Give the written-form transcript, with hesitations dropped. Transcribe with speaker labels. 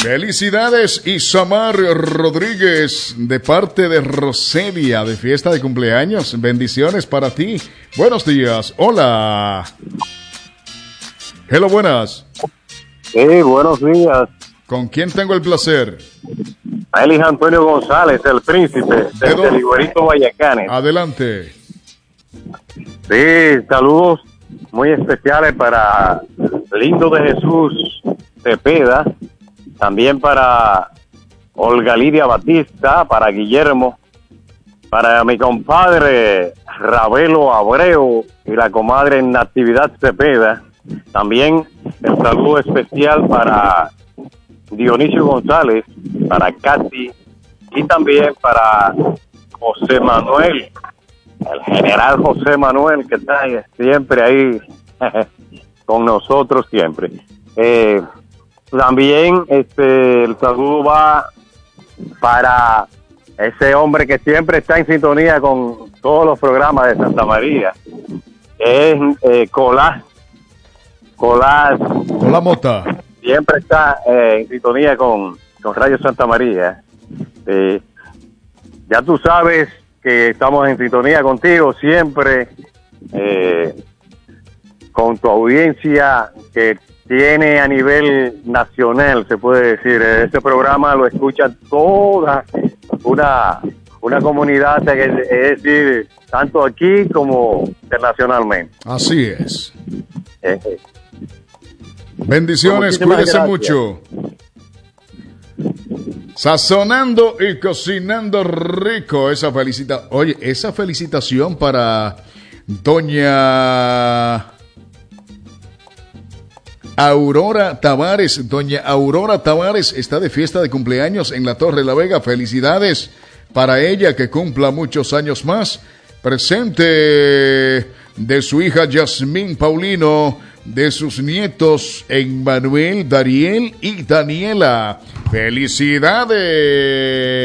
Speaker 1: Felicidades, Isamar Rodríguez, de parte de Roselia, de fiesta de cumpleaños. Bendiciones para ti. Buenos días. Hola. Hello, buenas.
Speaker 2: Sí, buenos días.
Speaker 1: ¿Con quién tengo el placer?
Speaker 2: Félix Antonio González, el príncipe, desde Iguerito Guayacanes.
Speaker 1: Adelante.
Speaker 2: Sí, saludos muy especiales para Lindo de Jesús Cepeda, también para Olga Lidia Batista, para Guillermo, para mi compadre Ravelo Abreu y la comadre Natividad Cepeda. También el saludo especial para Dionisio González, para Katy y también para José Manuel, el general José Manuel, que está siempre ahí con nosotros siempre. También el saludo va para ese hombre que siempre está en sintonía con todos los programas de Santa María, es Colás
Speaker 1: Mota.
Speaker 2: Siempre está en sintonía con Radio Santa María. Ya tú sabes que estamos en sintonía contigo siempre, con tu audiencia que tiene a nivel nacional, se puede decir. Este programa lo escucha toda una comunidad, es decir, tanto aquí como internacionalmente.
Speaker 1: Así es. Bendiciones, cuídese mucho. Sazonando y cocinando rico. Esa felicitación para doña Aurora Tavares. Doña Aurora Tavares está de fiesta de cumpleaños en la Torre La Vega. Felicidades para ella, que cumpla muchos años más. Presente de su hija Yasmín Paulino, de sus nietos Emmanuel, Dariel y Daniela. ¡Felicidades!